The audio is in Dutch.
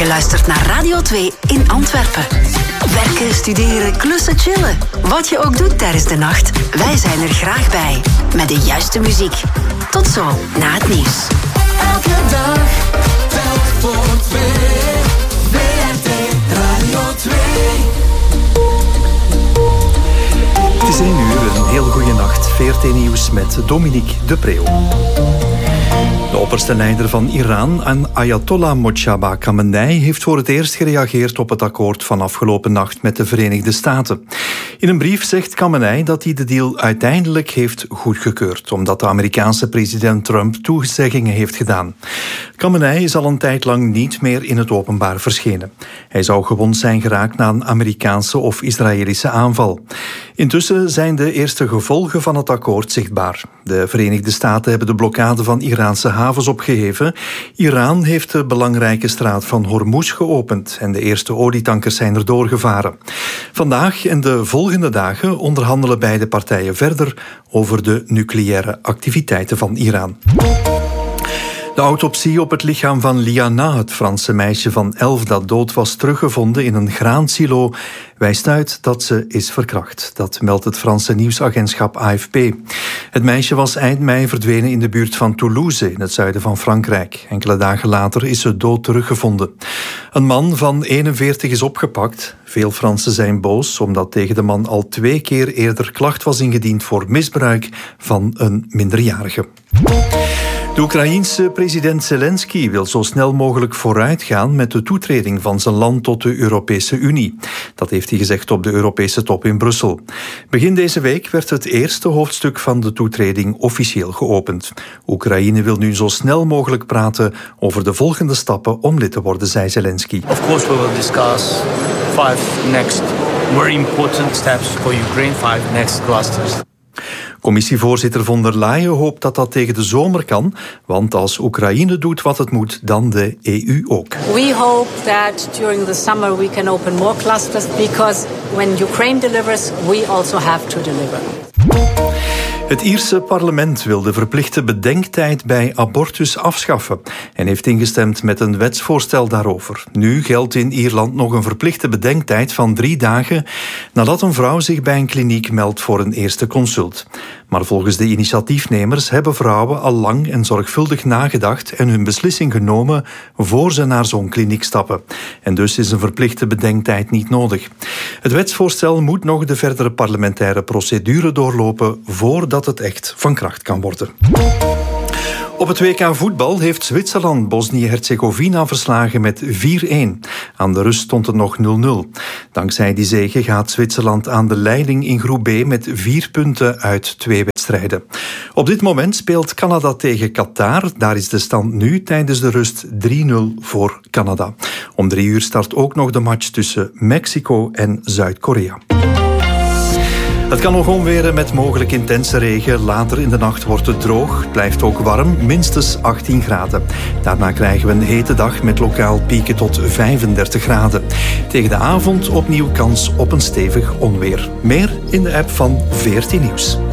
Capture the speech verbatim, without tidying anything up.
Je luistert naar Radio twee in Antwerpen. Werken, studeren, klussen, chillen. Wat je ook doet tijdens de nacht, wij zijn er graag bij. Met de juiste muziek. Tot zo, na het nieuws. Elke dag, telk voor twee. W R T Radio twee. Het is één uur, een heel goede nacht. V R T Nieuws met Dominique de Preeuw. De opperste leider van Iran, Ayatollah Mojtaba Khamenei, heeft voor het eerst gereageerd op het akkoord van afgelopen nacht met de Verenigde Staten. In een brief zegt Khamenei dat hij de deal uiteindelijk heeft goedgekeurd, omdat de Amerikaanse president Trump toezeggingen heeft gedaan. Khamenei is al een tijd lang niet meer in het openbaar verschenen. Hij zou gewond zijn geraakt na een Amerikaanse of Israëlische aanval. Intussen zijn de eerste gevolgen van het akkoord zichtbaar. De Verenigde Staten hebben de blokkade van Iraanse havens opgeheven. Iran heeft de belangrijke straat van Hormuz geopend en de eerste olietankers zijn er doorgevaren. Vandaag en de volgende dagen onderhandelen beide partijen verder over de nucleaire activiteiten van Iran. De autopsie op het lichaam van Liana, het Franse meisje van elf dat dood was teruggevonden in een graansilo, wijst uit dat ze is verkracht. Dat meldt het Franse nieuwsagentschap A F P. Het meisje was eind mei verdwenen in de buurt van Toulouse, in het zuiden van Frankrijk. Enkele dagen later is ze dood teruggevonden. Een man van eenenveertig is opgepakt. Veel Fransen zijn boos, omdat tegen de man al twee keer eerder klacht was ingediend voor misbruik van een minderjarige. De Oekraïense president Zelensky wil zo snel mogelijk vooruitgaan met de toetreding van zijn land tot de Europese Unie. Dat heeft hij gezegd op de Europese top in Brussel. Begin deze week werd het eerste hoofdstuk van de toetreding officieel geopend. Oekraïne wil nu zo snel mogelijk praten over de volgende stappen om lid te worden, zei Zelensky. Of course we will discuss five next very important steps for Ukraine, five next clusters. Commissievoorzitter von der Leyen hoopt dat dat tegen de zomer kan, want als Oekraïne doet wat het moet, dan de E U ook. We hope that during the summer we can open more clusters, because when Ukraine delivers, we also have to deliver. Het Ierse parlement wil de verplichte bedenktijd bij abortus afschaffen en heeft ingestemd met een wetsvoorstel daarover. Nu geldt in Ierland nog een verplichte bedenktijd van drie dagen nadat een vrouw zich bij een kliniek meldt voor een eerste consult. Maar volgens de initiatiefnemers hebben vrouwen al lang en zorgvuldig nagedacht en hun beslissing genomen voor ze naar zo'n kliniek stappen. En dus is een verplichte bedenktijd niet nodig. Het wetsvoorstel moet nog de verdere parlementaire procedure doorlopen voordat het echt van kracht kan worden. Op het W K voetbal heeft Zwitserland Bosnië-Herzegovina verslagen met vier-een. Aan de rust stond het nog nul nul. Dankzij die zege gaat Zwitserland aan de leiding in groep B met vier punten uit twee wedstrijden. Op dit moment speelt Canada tegen Qatar. Daar is de stand nu tijdens de rust drie nul voor Canada. Om drie uur start ook nog de match tussen Mexico en Zuid-Korea. Het kan nog onweren met mogelijk intense regen. Later in de nacht wordt het droog. Het blijft ook warm, minstens achttien graden. Daarna krijgen we een hete dag met lokaal pieken tot vijfendertig graden. Tegen de avond opnieuw kans op een stevig onweer. Meer in de app van V R T Nieuws.